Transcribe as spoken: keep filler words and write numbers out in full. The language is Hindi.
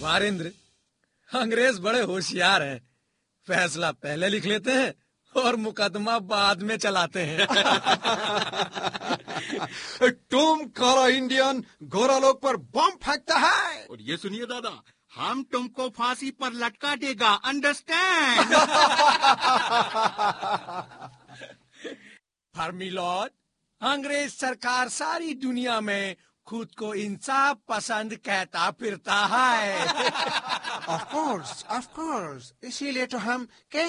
कुमारेंद्र, अंग्रेज बड़े होशियार हैं। फैसला पहले लिख लेते हैं और मुकदमा बाद में चलाते हैं। तुम काला इंडियन गोरा लोग पर बम फेंकता है। और ये सुनिए दादा, हम तुमको फांसी पर लटका देगा, अंडरस्टैंड? फर्मिलॉर्ड, अंग्रेज सरकार सारी दुनिया में खुद को इंसाफ पसंद कहता फिरता है। ऑफ कोर्स, ऑफ कोर्स, इसीलिए तो हम